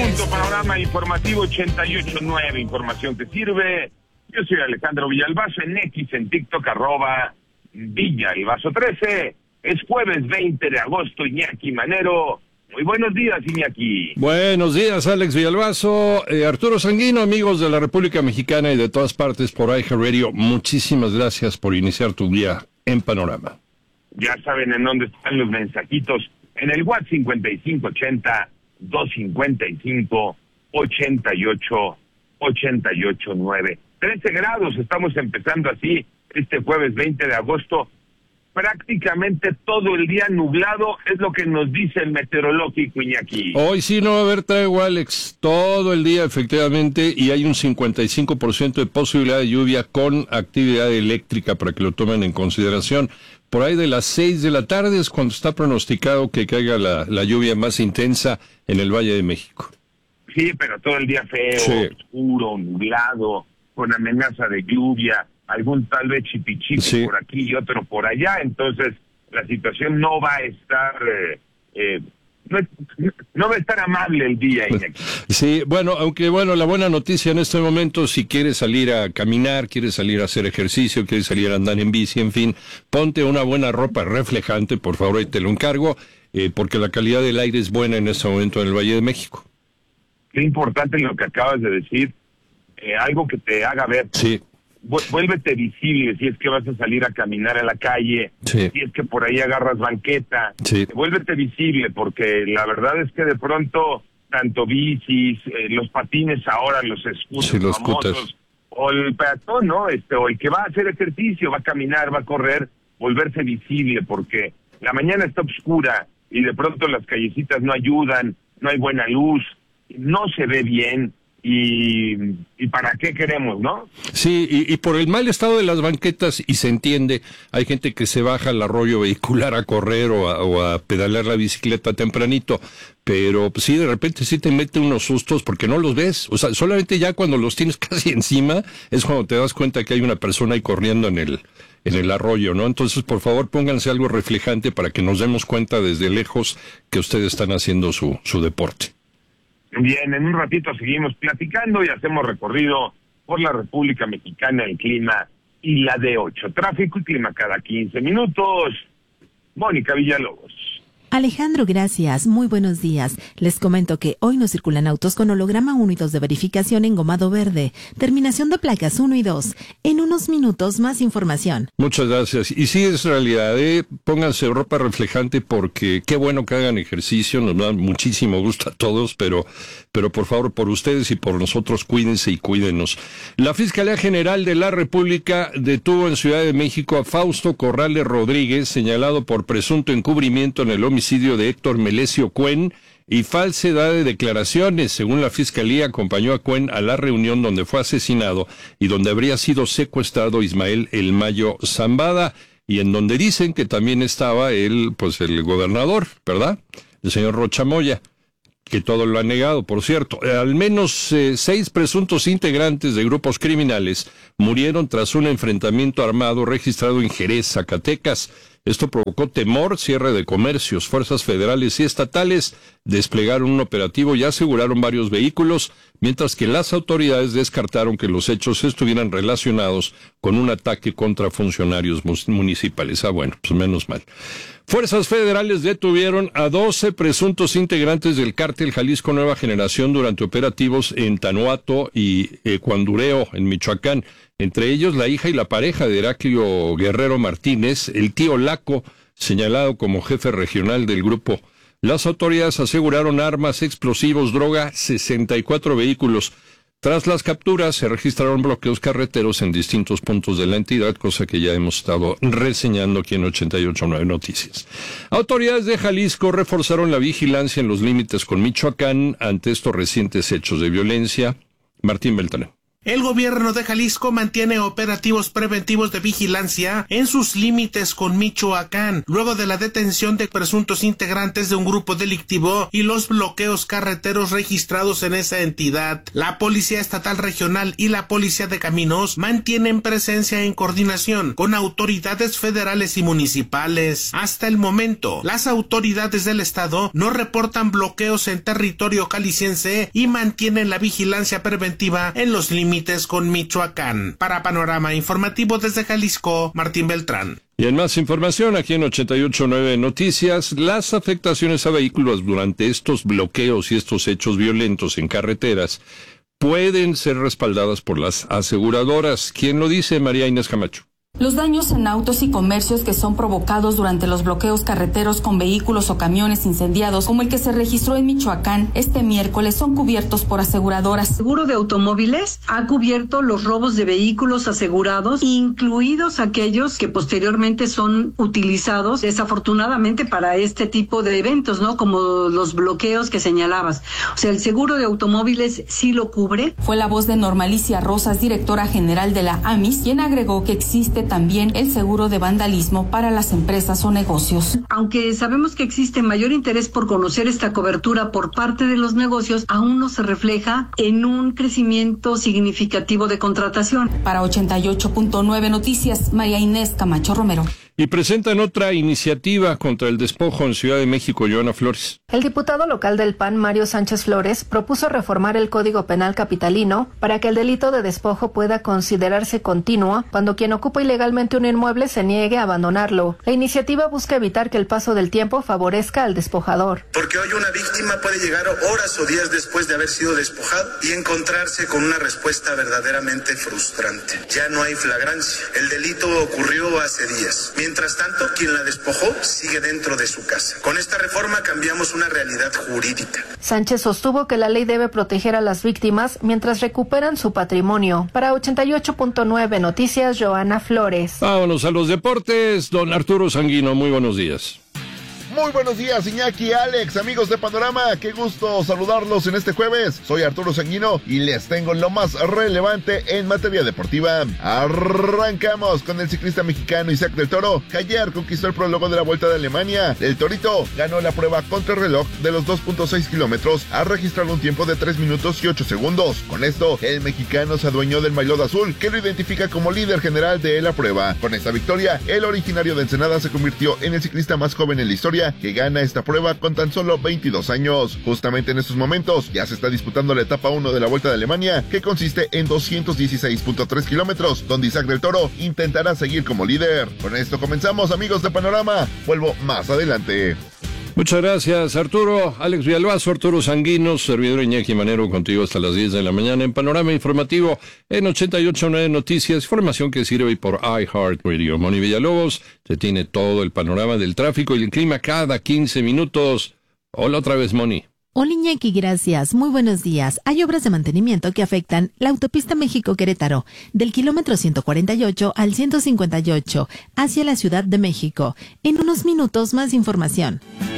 Segundo panorama informativo 88.9, información que sirve. Yo soy Alejandro Villalbazo, en X, en TikTok, @Villalbazo13. Es jueves 20 de agosto, Iñaki Manero. Muy buenos días, Iñaki. Buenos días, Alex Villalbazo. Arturo Sanguino, amigos de la República Mexicana y de todas partes por iHeartRadio, muchísimas gracias por iniciar tu día en Panorama. Ya saben en dónde están los mensajitos. En el WhatsApp 5580-255-88-9. 13 grados, estamos empezando así este jueves 20 de agosto. Prácticamente todo el día nublado, es lo que nos dice el meteorológico, Iñaki. Hoy sí no va a haber tregua, Alex, todo el día efectivamente, y hay un 55% de posibilidad de lluvia con actividad eléctrica para que lo tomen en consideración. Por ahí de las 6 de la tarde es cuando está pronosticado que caiga la lluvia más intensa en el Valle de México. Sí, pero todo el día feo, sí, oscuro, nublado, con amenaza de lluvia, algún tal vez chipichipi, sí, por aquí y otro por allá. Entonces la situación no va a estar no va a estar amable el día, Iñaki. Sí, bueno, aunque la buena noticia en este momento, si quieres salir a caminar, quieres salir a hacer ejercicio, quieres salir a andar en bici, en fin, ponte una buena ropa reflejante, por favor, y te lo encargo, porque la calidad del aire es buena en este momento en el Valle de México. Qué importante lo que acabas de decir, algo que te haga ver. Sí. Vuélvete visible si es que vas a salir a caminar a la calle, sí, si es que por ahí agarras banqueta, sí, vuélvete visible, porque la verdad es que de pronto tanto bicis, los patines ahora, los scooters, sí, los famosos, scooters, o el peatón, ¿no? O el que va a hacer ejercicio, va a caminar, va a correr, volverse visible, porque la mañana está oscura y de pronto las callecitas no ayudan, no hay buena luz, no se ve bien. ¿Y para qué queremos, no? Sí, y por el mal estado de las banquetas, y se entiende, hay gente que se baja al arroyo vehicular a correr o a pedalear la bicicleta tempranito, pero pues, sí, de repente sí te mete unos sustos porque no los ves, o sea, solamente ya cuando los tienes casi encima es cuando te das cuenta que hay una persona ahí corriendo en el arroyo, ¿no? Entonces, por favor, pónganse algo reflejante para que nos demos cuenta desde lejos que ustedes están haciendo su deporte. Bien, en un ratito seguimos platicando y hacemos recorrido por la República Mexicana, el clima y la D8. Tráfico y clima cada 15 minutos. Mónica Villalobos. Alejandro, gracias. Muy buenos días. Les comento que hoy no circulan autos con holograma 1 y 2 de verificación engomado verde. Terminación de placas 1 y 2. En unos minutos más información. Muchas gracias. Y sí, es realidad, pónganse ropa reflejante porque qué bueno que hagan ejercicio, nos da muchísimo gusto a todos, pero por favor, por ustedes y por nosotros, cuídense y cuídenos. La Fiscalía General de la República detuvo en Ciudad de México a Fausto Corrales Rodríguez, señalado por presunto encubrimiento en el homicidio de Héctor Melesio Cuen y falsedad de declaraciones. Según la Fiscalía, acompañó a Cuen a la reunión donde fue asesinado y donde habría sido secuestrado Ismael El Mayo Zambada, y en donde dicen que también estaba el gobernador, ¿verdad? El señor Rocha Moya, que todo lo ha negado, por cierto. Al menos 6 presuntos integrantes de grupos criminales murieron tras un enfrentamiento armado registrado en Jerez, Zacatecas. Esto provocó temor, cierre de comercios. Fuerzas federales y estatales desplegaron un operativo y aseguraron varios vehículos, mientras que las autoridades descartaron que los hechos estuvieran relacionados con un ataque contra funcionarios municipales. Bueno, pues menos mal. Fuerzas federales detuvieron a 12 presuntos integrantes del cártel Jalisco Nueva Generación durante operativos en Tanuato y Cuandureo, en Michoacán. Entre ellos, la hija y la pareja de Heraclio Guerrero Martínez, el tío Laco, señalado como jefe regional del grupo. Las autoridades aseguraron armas, explosivos, droga, 64 vehículos. Tras las capturas, se registraron bloqueos carreteros en distintos puntos de la entidad, cosa que ya hemos estado reseñando aquí en 88.9 Noticias. Autoridades de Jalisco reforzaron la vigilancia en los límites con Michoacán ante estos recientes hechos de violencia. Martín Beltrán. El gobierno de Jalisco mantiene operativos preventivos de vigilancia en sus límites con Michoacán, luego de la detención de presuntos integrantes de un grupo delictivo y los bloqueos carreteros registrados en esa entidad. La Policía Estatal Regional y la Policía de Caminos mantienen presencia en coordinación con autoridades federales y municipales. Hasta el momento, las autoridades del estado no reportan bloqueos en territorio jalisciense y mantienen la vigilancia preventiva en los límites con Michoacán. Para Panorama Informativo desde Jalisco, Martín Beltrán. Y en más información, aquí en 88.9 Noticias, las afectaciones a vehículos durante estos bloqueos y estos hechos violentos en carreteras pueden ser respaldadas por las aseguradoras. ¿Quién lo dice? María Inés Camacho. Los daños en autos y comercios que son provocados durante los bloqueos carreteros con vehículos o camiones incendiados, como el que se registró en Michoacán este miércoles, son cubiertos por aseguradoras. El seguro de automóviles ha cubierto los robos de vehículos asegurados, incluidos aquellos que posteriormente son utilizados desafortunadamente para este tipo de eventos, ¿no? Como los bloqueos que señalabas. O sea, el seguro de automóviles sí lo cubre. Fue la voz de Normalicia Rosas, directora general de la AMIS, quien agregó que existe también el seguro de vandalismo para las empresas o negocios. Aunque sabemos que existe mayor interés por conocer esta cobertura por parte de los negocios, aún no se refleja en un crecimiento significativo de contratación. Para 88.9 Noticias, María Inés Camacho Romero. Y presentan otra iniciativa contra el despojo en Ciudad de México, Joana Flores. El diputado local del PAN, Mario Sánchez Flores, propuso reformar el Código Penal capitalino para que el delito de despojo pueda considerarse continuo cuando quien ocupa ilegalmente un inmueble se niegue a abandonarlo. La iniciativa busca evitar que el paso del tiempo favorezca al despojador. Porque hoy una víctima puede llegar horas o días después de haber sido despojado y encontrarse con una respuesta verdaderamente frustrante. Ya no hay flagrancia. El delito ocurrió hace días. Mientras tanto, quien la despojó sigue dentro de su casa. Con esta reforma cambiamos una realidad jurídica. Sánchez sostuvo que la ley debe proteger a las víctimas mientras recuperan su patrimonio. Para 88.9 Noticias, Joana Flores. Vámonos a los deportes. Don Arturo Sanguino, muy buenos días. Muy buenos días, Iñaki, Alex, amigos de Panorama, qué gusto saludarlos en este jueves. Soy Arturo Sanguino y les tengo lo más relevante en materia deportiva. Arrancamos con el ciclista mexicano Isaac del Toro, que ayer conquistó el prólogo de la Vuelta de Alemania. El Torito ganó la prueba contrarreloj de los 2.6 kilómetros a registrar un tiempo de 3 minutos y 8 segundos. Con esto, el mexicano se adueñó del maillot azul, que lo identifica como líder general de la prueba. Con esta victoria, el originario de Ensenada se convirtió en el ciclista más joven en la historia que gana esta prueba con tan solo 22 años. Justamente en estos momentos ya se está disputando la etapa 1 de la Vuelta de Alemania, que consiste en 216.3 kilómetros, donde Isaac del Toro intentará seguir como líder. Con esto comenzamos, amigos de Panorama. Vuelvo más adelante. Muchas gracias, Arturo. Alex Villalbazo, Arturo Sanguino, servidor Iñaki Manero, contigo hasta las 10 de la mañana en Panorama Informativo en 88.9 Noticias, información que sirve por iHeartRadio. Moni Villalobos se tiene todo el panorama del tráfico y el clima cada 15 minutos. Hola otra vez, Moni. Hola Iñaki, gracias. Muy buenos días. Hay obras de mantenimiento que afectan la autopista México-Querétaro, del kilómetro 148 al 158, hacia la Ciudad de México. En unos minutos más información.